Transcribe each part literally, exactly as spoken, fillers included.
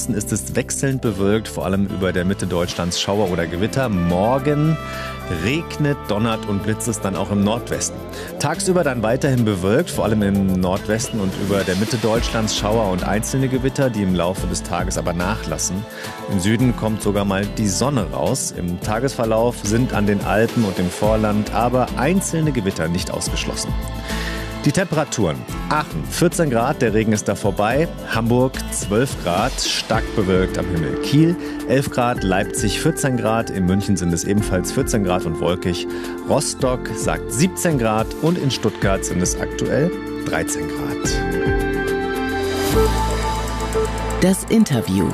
Westen ist es wechselnd bewölkt, vor allem über der Mitte Deutschlands Schauer oder Gewitter. Morgen regnet, donnert und blitzt es dann auch im Nordwesten. Tagsüber dann weiterhin bewölkt, vor allem im Nordwesten und über der Mitte Deutschlands Schauer und einzelne Gewitter, die im Laufe des Tages aber nachlassen. Im Süden kommt sogar mal die Sonne raus. Im Tagesverlauf sind an den Alpen und im Vorland aber einzelne Gewitter nicht ausgeschlossen. Die Temperaturen. Aachen vierzehn Grad, der Regen ist da vorbei. Hamburg zwölf Grad, stark bewölkt am Himmel. Kiel elf Grad, Leipzig vierzehn Grad, in München sind es ebenfalls vierzehn Grad und wolkig. Rostock sagt siebzehn Grad und in Stuttgart sind es aktuell dreizehn Grad. Das Interview.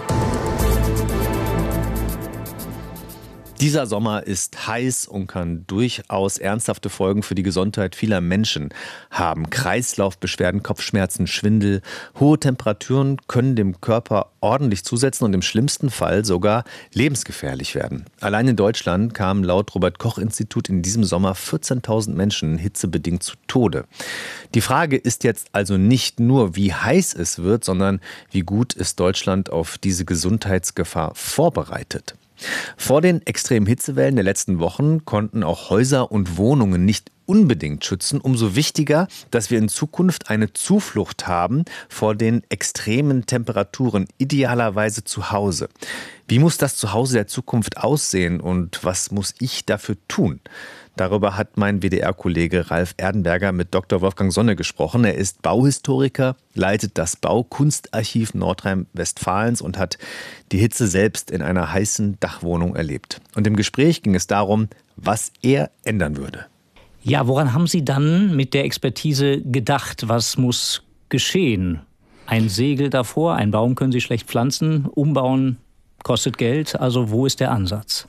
Dieser Sommer ist heiß und kann durchaus ernsthafte Folgen für die Gesundheit vieler Menschen haben. Kreislaufbeschwerden, Kopfschmerzen, Schwindel, hohe Temperaturen können dem Körper ordentlich zusetzen und im schlimmsten Fall sogar lebensgefährlich werden. Allein in Deutschland kamen laut Robert-Koch-Institut in diesem Sommer vierzehntausend Menschen hitzebedingt zu Tode. Die Frage ist jetzt also nicht nur, wie heiß es wird, sondern wie gut ist Deutschland auf diese Gesundheitsgefahr vorbereitet. Vor den extremen Hitzewellen der letzten Wochen konnten auch Häuser und Wohnungen nicht unbedingt schützen. Umso wichtiger, dass wir in Zukunft eine Zuflucht haben vor den extremen Temperaturen, idealerweise zu Hause. Wie muss das Zuhause der Zukunft aussehen und was muss ich dafür tun? Darüber hat mein W D R-Kollege Ralf Erdenberger mit Doktor Wolfgang Sonne gesprochen. Er ist Bauhistoriker, leitet das Baukunstarchiv Nordrhein-Westfalens und hat die Hitze selbst in einer heißen Dachwohnung erlebt. Und im Gespräch ging es darum, was er ändern würde. Ja, woran haben Sie dann mit der Expertise gedacht? Was muss geschehen? Ein Segel davor, einen Baum können Sie schlecht pflanzen, umbauen kostet Geld. Also wo ist der Ansatz?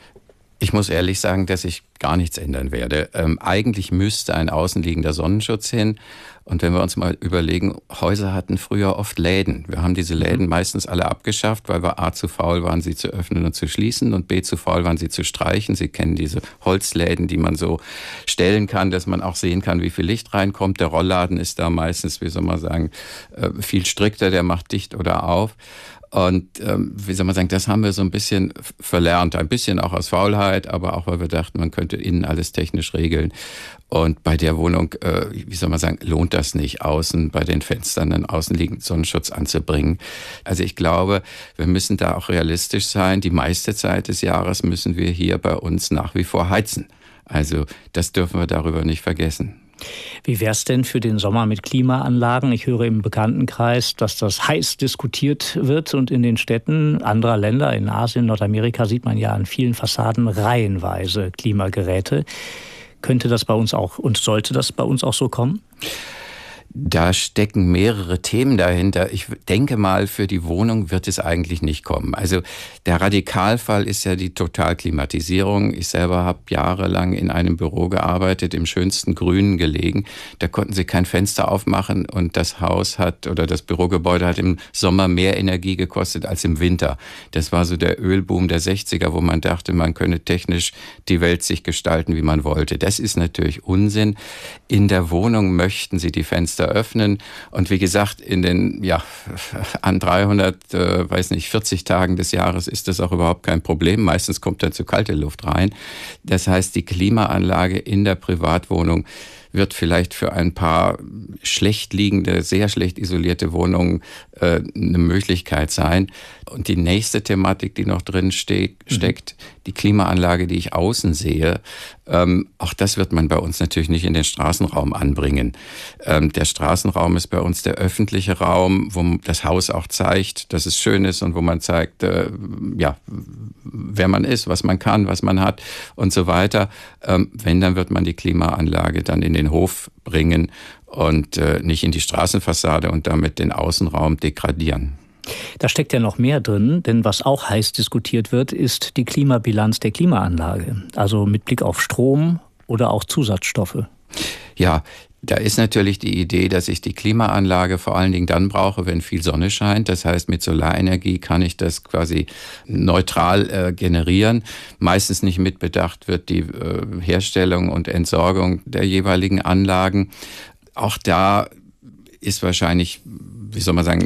Ich muss ehrlich sagen, dass ich gar nichts ändern werde. Ähm, eigentlich müsste ein außenliegender Sonnenschutz hin. Und wenn wir uns mal überlegen, Häuser hatten früher oft Läden. Wir haben diese Läden meistens alle abgeschafft, weil wir A zu faul waren, sie zu öffnen und zu schließen und B zu faul waren, sie zu streichen. Sie kennen diese Holzläden, die man so stellen kann, dass man auch sehen kann, wie viel Licht reinkommt. Der Rollladen ist da meistens, wie soll man sagen, viel strikter, der macht dicht oder auf. Und ähm, wie soll man sagen, das haben wir so ein bisschen verlernt. Ein bisschen auch aus Faulheit, aber auch, weil wir dachten, man könnte innen alles technisch regeln. Und bei der Wohnung, äh, wie soll man sagen, lohnt das nicht, außen bei den Fenstern einen außenliegenden Sonnenschutz anzubringen. Also ich glaube, wir müssen da auch realistisch sein. Die meiste Zeit des Jahres müssen wir hier bei uns nach wie vor heizen. Also das dürfen wir darüber nicht vergessen. Wie wäre es denn für den Sommer mit Klimaanlagen? Ich höre im Bekanntenkreis, dass das heiß diskutiert wird und in den Städten anderer Länder, in Asien, Nordamerika, sieht man ja an vielen Fassaden reihenweise Klimageräte. Könnte das bei uns auch und sollte das bei uns auch so kommen? Da stecken mehrere Themen dahinter. Ich denke mal, für die Wohnung wird es eigentlich nicht kommen. Also der Radikalfall ist ja die Totalklimatisierung. Ich selber habe jahrelang in einem Büro gearbeitet, im schönsten Grünen gelegen. Da konnten sie kein Fenster aufmachen und das Haus hat oder das Bürogebäude hat im Sommer mehr Energie gekostet als im Winter. Das war so der Ölboom der sechziger, wo man dachte, man könne technisch die Welt sich gestalten, wie man wollte. Das ist natürlich Unsinn. In der Wohnung möchten sie die Fenster öffnen. Und wie gesagt, in den ja an dreihundert, äh, weiß nicht, vierzig Tagen des Jahres ist das auch überhaupt kein Problem. Meistens kommt da zu kalte Luft rein. Das heißt, die Klimaanlage in der Privatwohnung wird vielleicht für ein paar schlecht liegende, sehr schlecht isolierte Wohnungen äh, eine Möglichkeit sein. Und die nächste Thematik, die noch drin ste- steckt, mhm. die Klimaanlage, die ich außen sehe, ähm, auch das wird man bei uns natürlich nicht in den Straßenraum anbringen. Ähm, der Straßenraum ist bei uns der öffentliche Raum, wo das Haus auch zeigt, dass es schön ist und wo man zeigt, äh, ja, wer man ist, was man kann, was man hat und so weiter. Ähm, wenn, dann wird man die Klimaanlage dann in den Hof bringen und äh, nicht in die Straßenfassade und damit den Außenraum degradieren. Da steckt ja noch mehr drin, denn was auch heiß diskutiert wird, ist die Klimabilanz der Klimaanlage. Also mit Blick auf Strom oder auch Zusatzstoffe. Ja, da ist natürlich die Idee, dass ich die Klimaanlage vor allen Dingen dann brauche, wenn viel Sonne scheint. Das heißt, mit Solarenergie kann ich das quasi neutral äh, generieren. Meistens nicht mitbedacht wird die äh, Herstellung und Entsorgung der jeweiligen Anlagen. Auch da ist wahrscheinlich, wie soll man sagen,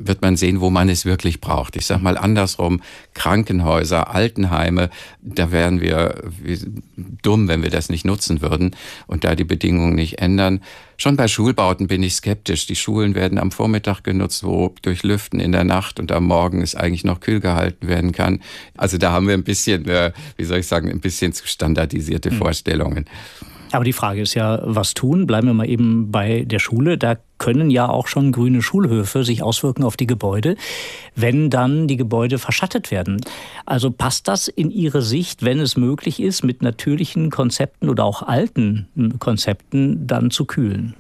wird man sehen, wo man es wirklich braucht. Ich sage mal andersrum, Krankenhäuser, Altenheime, da wären wir dumm, wenn wir das nicht nutzen würden und da die Bedingungen nicht ändern. Schon bei Schulbauten bin ich skeptisch. Die Schulen werden am Vormittag genutzt, wo durch Lüften in der Nacht und am Morgen es eigentlich noch kühl gehalten werden kann. Also da haben wir ein bisschen, wie soll ich sagen, ein bisschen zu standardisierte mhm. Vorstellungen. Aber die Frage ist ja, was tun? Bleiben wir mal eben bei der Schule. Da können ja auch schon grüne Schulhöfe sich auswirken auf die Gebäude, wenn dann die Gebäude verschattet werden. Also passt das in Ihre Sicht, wenn es möglich ist, mit natürlichen Konzepten oder auch alten Konzepten dann zu kühlen?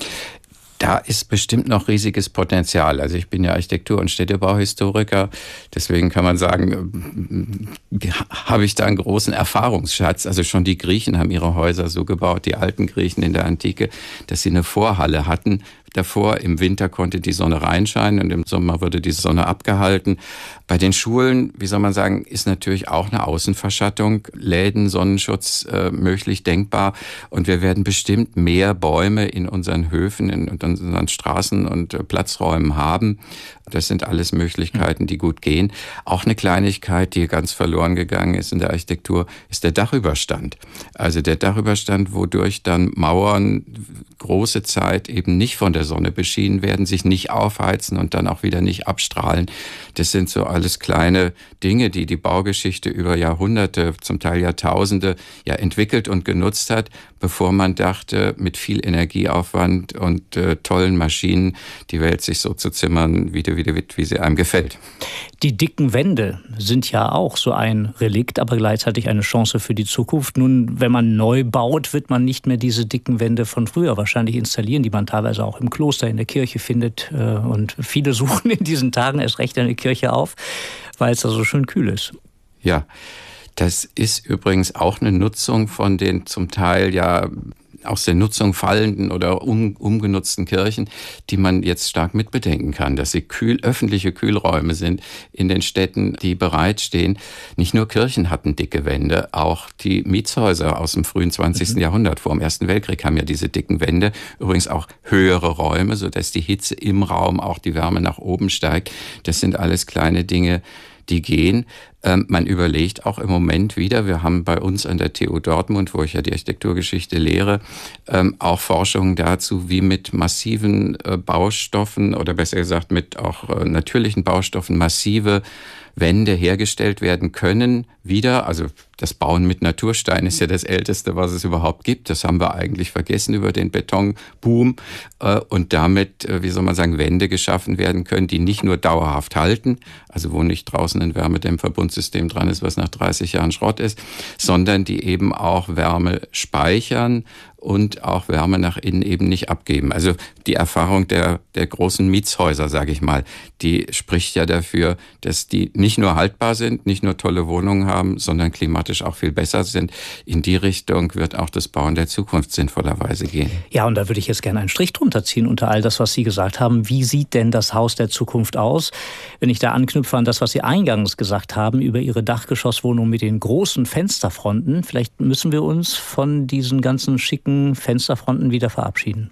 Da ist bestimmt noch riesiges Potenzial. Also ich bin ja Architektur- und Städtebauhistoriker, deswegen kann man sagen, habe ich da einen großen Erfahrungsschatz. Also schon die Griechen haben ihre Häuser so gebaut, die alten Griechen in der Antike, dass sie eine Vorhalle hatten. Davor im Winter konnte die Sonne reinscheinen und im Sommer wurde die Sonne abgehalten. Bei den Schulen, wie soll man sagen, ist natürlich auch eine Außenverschattung, Läden, Sonnenschutz äh, möglich, denkbar. Und wir werden bestimmt mehr Bäume in unseren Höfen, in unseren Straßen und äh, Platzräumen haben. Das sind alles Möglichkeiten, die gut gehen. Auch eine Kleinigkeit, die ganz verloren gegangen ist in der Architektur, ist der Dachüberstand. Also der Dachüberstand, wodurch dann Mauern große Zeit eben nicht von der Sonne beschienen werden, sich nicht aufheizen und dann auch wieder nicht abstrahlen. Das sind so alles kleine Dinge, die die Baugeschichte über Jahrhunderte, zum Teil Jahrtausende ja entwickelt und genutzt hat, bevor man dachte, mit viel Energieaufwand und äh, tollen Maschinen die Welt sich so zu zimmern, wie, wie, wie, wie sie einem gefällt. Die dicken Wände sind ja auch so ein Relikt, aber gleichzeitig eine Chance für die Zukunft. Nun, wenn man neu baut, wird man nicht mehr diese dicken Wände von früher wahrscheinlich installieren, die man teilweise auch im Kloster, in der Kirche findet. Und viele suchen in diesen Tagen erst recht eine Kirche auf, weil es da so schön kühl ist. Ja, das ist übrigens auch eine Nutzung von den zum Teil ja aus der Nutzung fallenden oder um, umgenutzten Kirchen, die man jetzt stark mitbedenken kann, dass sie kühl, öffentliche Kühlräume sind in den Städten, die bereitstehen. Nicht nur Kirchen hatten dicke Wände, auch die Mietshäuser aus dem frühen zwanzigsten Mhm. Jahrhundert, vor dem Ersten Weltkrieg, haben ja diese dicken Wände. Übrigens auch höhere Räume, sodass die Hitze im Raum, auch die Wärme nach oben steigt. Das sind alles kleine Dinge, die gehen. Ähm, man überlegt auch im Moment wieder, wir haben bei uns an der T U Dortmund, wo ich ja die Architekturgeschichte lehre, ähm, auch Forschungen dazu, wie mit massiven äh, Baustoffen oder besser gesagt mit auch äh, natürlichen Baustoffen massive Wände hergestellt werden können, wieder. Also das Bauen mit Naturstein ist ja das Älteste, was es überhaupt gibt. Das haben wir eigentlich vergessen über den Betonboom. Und damit, wie soll man sagen, Wände geschaffen werden können, die nicht nur dauerhaft halten, also wo nicht draußen ein Wärmedämmverbundsystem dran ist, was nach dreißig Jahren Schrott ist, sondern die eben auch Wärme speichern und auch Wärme nach innen eben nicht abgeben. Also die Erfahrung der, der großen Mietshäuser, sage ich mal, die spricht ja dafür, dass die nicht nur haltbar sind, nicht nur tolle Wohnungen haben, sondern klimatisch auch viel besser sind. In die Richtung wird auch das Bauen der Zukunft sinnvollerweise gehen. Ja, und da würde ich jetzt gerne einen Strich drunter ziehen unter all das, was Sie gesagt haben. Wie sieht denn das Haus der Zukunft aus? Wenn ich da anknüpfe an das, was Sie eingangs gesagt haben über Ihre Dachgeschosswohnung mit den großen Fensterfronten, vielleicht müssen wir uns von diesen ganzen schicken Fensterfronten wieder verabschieden.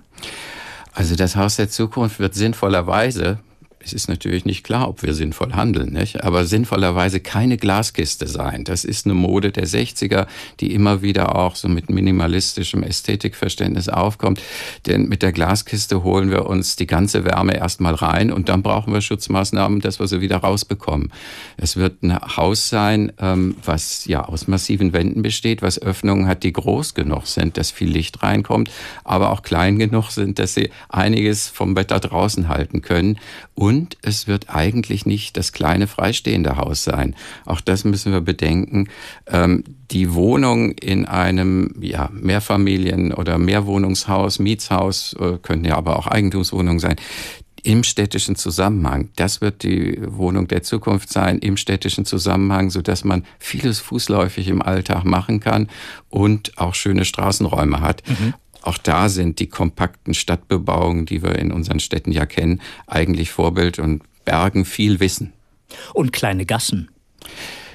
Also das Haus der Zukunft wird sinnvollerweise, es ist natürlich nicht klar, ob wir sinnvoll handeln, nicht? Aber sinnvollerweise keine Glaskiste sein. Das ist eine Mode der sechziger, die immer wieder auch so mit minimalistischem Ästhetikverständnis aufkommt. Denn mit der Glaskiste holen wir uns die ganze Wärme erstmal rein und dann brauchen wir Schutzmaßnahmen, dass wir sie wieder rausbekommen. Es wird ein Haus sein, was ja aus massiven Wänden besteht, was Öffnungen hat, die groß genug sind, dass viel Licht reinkommt, aber auch klein genug sind, dass sie einiges vom Wetter draußen halten können. Und Und es wird eigentlich nicht das kleine freistehende Haus sein. Auch das müssen wir bedenken. Ähm, die Wohnung in einem ja, Mehrfamilien- oder Mehrwohnungshaus, Mietshaus, äh, können ja aber auch Eigentumswohnungen sein, im städtischen Zusammenhang. Das wird die Wohnung der Zukunft sein, im städtischen Zusammenhang, sodass man vieles fußläufig im Alltag machen kann und auch schöne Straßenräume hat. Mhm. Auch da sind die kompakten Stadtbebauungen, die wir in unseren Städten ja kennen, eigentlich Vorbild und bergen viel Wissen. Und kleine Gassen.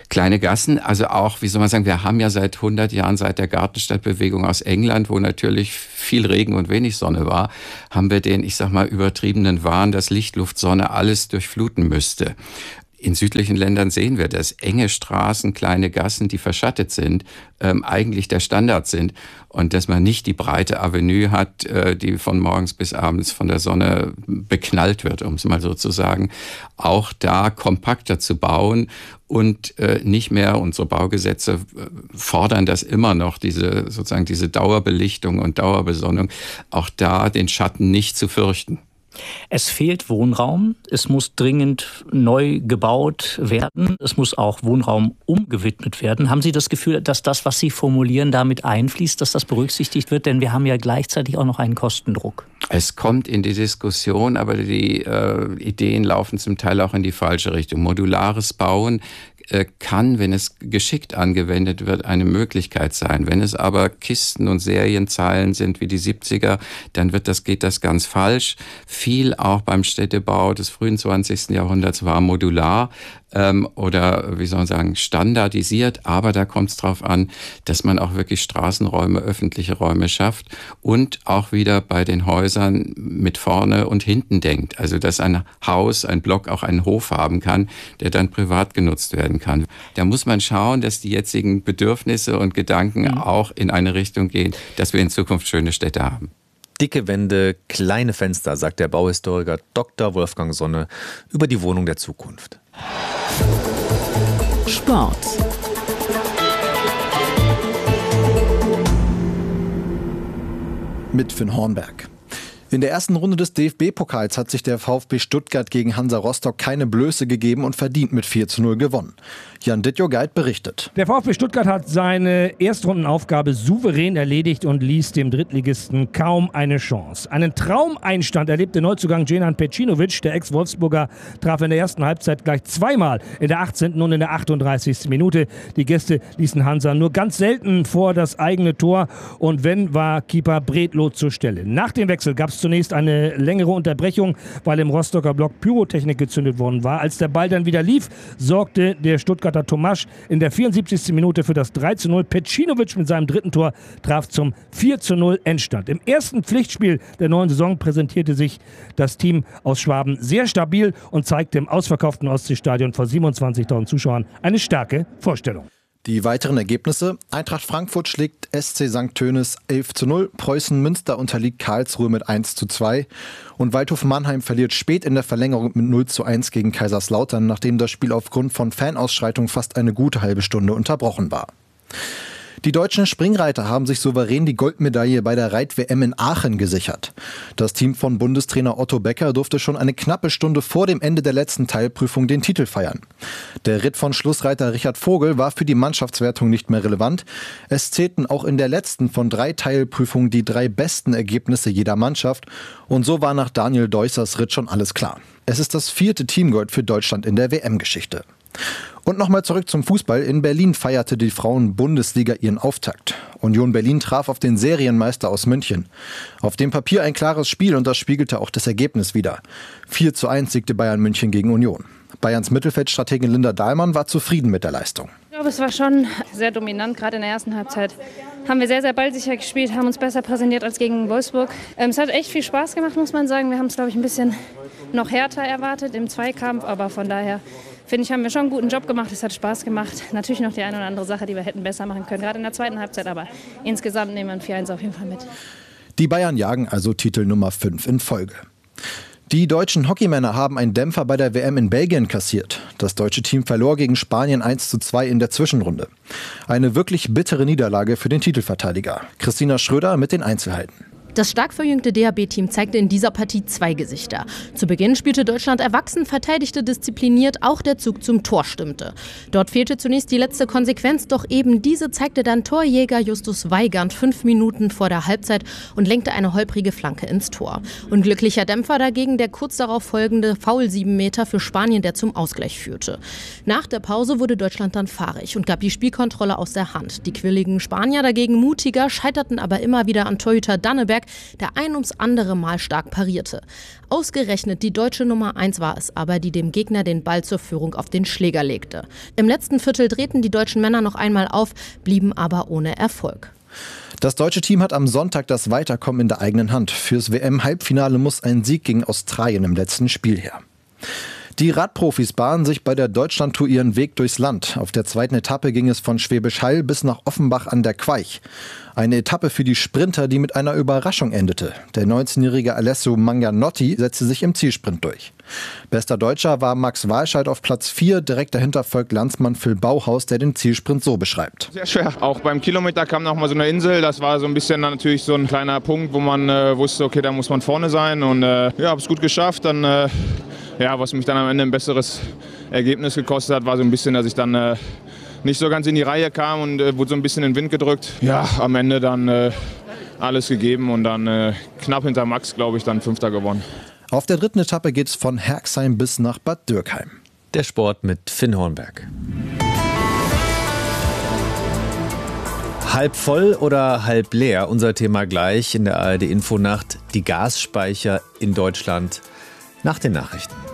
Kleine Gassen, also auch, wie soll man sagen, wir haben ja seit hundert Jahren, seit der Gartenstadtbewegung aus England, wo natürlich viel Regen und wenig Sonne war, haben wir den, ich sag mal, übertriebenen Wahn, dass Licht, Luft, Sonne alles durchfluten müsste. In südlichen Ländern sehen wir, dass enge Straßen, kleine Gassen, die verschattet sind, ähm, eigentlich der Standard sind und dass man nicht die breite Avenue hat, äh, die von morgens bis abends von der Sonne beknallt wird, um es mal so zu sagen. Auch da kompakter zu bauen und äh, nicht mehr, unsere Baugesetze fordern das immer noch, diese sozusagen diese Dauerbelichtung und Dauerbesonnung, auch da den Schatten nicht zu fürchten. Es fehlt Wohnraum, es muss dringend neu gebaut werden, es muss auch Wohnraum umgewidmet werden. Haben Sie das Gefühl, dass das, was Sie formulieren, damit einfließt, dass das berücksichtigt wird? Denn wir haben ja gleichzeitig auch noch einen Kostendruck. Es kommt in die Diskussion, aber die äh, Ideen laufen zum Teil auch in die falsche Richtung. Modulares Bauen kann, wenn es geschickt angewendet wird, eine Möglichkeit sein. Wenn es aber Kisten und Serienzahlen sind wie die siebziger, dann wird das, geht das ganz falsch. Viel auch beim Städtebau des frühen zwanzigsten Jahrhunderts war modular ähm, oder, wie soll man sagen, standardisiert. Aber da kommt es darauf an, dass man auch wirklich Straßenräume, öffentliche Räume schafft und auch wieder bei den Häusern mit vorne und hinten denkt. Also, dass ein Haus, ein Block auch einen Hof haben kann, der dann privat genutzt werden kann. Da muss man schauen, dass die jetzigen Bedürfnisse und Gedanken mhm. auch in eine Richtung gehen, dass wir in Zukunft schöne Städte haben. Dicke Wände, kleine Fenster, sagt der Bauhistoriker Doktor Wolfgang Sonne über die Wohnung der Zukunft. Sport. Mit Finn Hornberg. In der ersten Runde des D F B-Pokals hat sich der VfB Stuttgart gegen Hansa Rostock keine Blöße gegeben und verdient mit vier zu null gewonnen. Jan Dittjogait berichtet. Der VfB Stuttgart hat seine Erstrundenaufgabe souverän erledigt und ließ dem Drittligisten kaum eine Chance. Einen Traumeinstand erlebte Neuzugang Dženan Pecinovic. Der Ex-Wolfsburger traf in der ersten Halbzeit gleich zweimal, in der achtzehnten und in der achtunddreißigsten Minute. Die Gäste ließen Hansa nur ganz selten vor das eigene Tor und wenn, war Keeper Bredlow zur Stelle. Nach dem Wechsel gab es zunächst eine längere Unterbrechung, weil im Rostocker Block Pyrotechnik gezündet worden war. Als der Ball dann wieder lief, sorgte der Stuttgarter Tomasch in der vierundsiebzigsten Minute für das drei zu null. Pecinovic mit seinem dritten Tor traf zum vier zu null Endstand. Im ersten Pflichtspiel der neuen Saison präsentierte sich das Team aus Schwaben sehr stabil und zeigte im ausverkauften Ostseestadion vor siebenundzwanzigtausend Zuschauern eine starke Vorstellung. Die weiteren Ergebnisse: Eintracht Frankfurt schlägt S C Sankt Tönis elf zu null, Preußen Münster unterliegt Karlsruhe mit eins zu zwei und Waldhof Mannheim verliert spät in der Verlängerung mit null zu eins gegen Kaiserslautern, nachdem das Spiel aufgrund von Fanausschreitungen fast eine gute halbe Stunde unterbrochen war. Die deutschen Springreiter haben sich souverän die Goldmedaille bei der Reit-W M in Aachen gesichert. Das Team von Bundestrainer Otto Becker durfte schon eine knappe Stunde vor dem Ende der letzten Teilprüfung den Titel feiern. Der Ritt von Schlussreiter Richard Vogel war für die Mannschaftswertung nicht mehr relevant. Es zählten auch in der letzten von drei Teilprüfungen die drei besten Ergebnisse jeder Mannschaft. Und so war nach Daniel Deussers Ritt schon alles klar. Es ist das vierte Teamgold für Deutschland in der W M-Geschichte. Und nochmal zurück zum Fußball. In Berlin feierte die Frauen-Bundesliga ihren Auftakt. Union Berlin traf auf den Serienmeister aus München. Auf dem Papier ein klares Spiel und das spiegelte auch das Ergebnis wider. vier zu eins siegte Bayern München gegen Union. Bayerns Mittelfeldstrategin Linda Dahlmann war zufrieden mit der Leistung. Ich glaube, es war schon sehr dominant, gerade in der ersten Halbzeit. Haben wir sehr, sehr ballsicher gespielt, haben uns besser präsentiert als gegen Wolfsburg. Ähm, es hat echt viel Spaß gemacht, muss man sagen. Wir haben es, glaube ich, ein bisschen noch härter erwartet im Zweikampf, aber von daher finde ich, haben wir schon einen guten Job gemacht. Es hat Spaß gemacht. Natürlich noch die eine oder andere Sache, die wir hätten besser machen können, gerade in der zweiten Halbzeit, aber insgesamt nehmen wir ein vier eins auf jeden Fall mit. Die Bayern jagen also Titel Nummer fünf in Folge. Die deutschen Hockeymänner haben einen Dämpfer bei der W M in Belgien kassiert. Das deutsche Team verlor gegen Spanien eins zu zwei in der Zwischenrunde. Eine wirklich bittere Niederlage für den Titelverteidiger. Christina Schröder mit den Einzelheiten. Das stark verjüngte D H B-Team zeigte in dieser Partie zwei Gesichter. Zu Beginn spielte Deutschland erwachsen, verteidigte diszipliniert, auch der Zug zum Tor stimmte. Dort fehlte zunächst die letzte Konsequenz, doch eben diese zeigte dann Torjäger Justus Weigand fünf Minuten vor der Halbzeit und lenkte eine holprige Flanke ins Tor. Unglücklicher Dämpfer dagegen der kurz darauf folgende Foul sieben Meter für Spanien, der zum Ausgleich führte. Nach der Pause wurde Deutschland dann fahrig und gab die Spielkontrolle aus der Hand. Die quirligen Spanier dagegen mutiger, scheiterten aber immer wieder an Torhüter Danneberg, Hülkenberg, der ein ums andere Mal stark parierte. Ausgerechnet die deutsche Nummer eins war es aber, die dem Gegner den Ball zur Führung auf den Schläger legte. Im letzten Viertel drehten die deutschen Männer noch einmal auf, blieben aber ohne Erfolg. Das deutsche Team hat am Sonntag das Weiterkommen in der eigenen Hand. Fürs W M-Halbfinale muss ein Sieg gegen Australien im letzten Spiel her. Die Radprofis bahnen sich bei der Deutschlandtour ihren Weg durchs Land. Auf der zweiten Etappe ging es von Schwäbisch Hall bis nach Offenbach an der Queich. Eine Etappe für die Sprinter, die mit einer Überraschung endete. Der neunzehnjährige Alessio Magnanotti setzte sich im Zielsprint durch. Bester Deutscher war Max Walscheid auf Platz vier. Direkt dahinter folgt Landsmann Phil Bauhaus, der den Zielsprint so beschreibt. Sehr schwer. Auch beim Kilometer kam noch mal so eine Insel. Das war so ein bisschen dann natürlich so ein kleiner Punkt, wo man äh, wusste, okay, da muss man vorne sein. Und äh, ja, habe es gut geschafft. Dann äh, Ja, was mich dann am Ende ein besseres Ergebnis gekostet hat, war so ein bisschen, dass ich dann äh, nicht so ganz in die Reihe kam und äh, wurde so ein bisschen in den Wind gedrückt. Ja, am Ende dann äh, alles gegeben und dann äh, knapp hinter Max, glaube ich, dann Fünfter gewonnen. Auf der dritten Etappe geht es von Herxheim bis nach Bad Dürkheim. Der Sport mit Finn Hornberg. Halb voll oder halb leer? Unser Thema gleich in der A R D Infonacht. Die Gasspeicher in Deutschland nach den Nachrichten.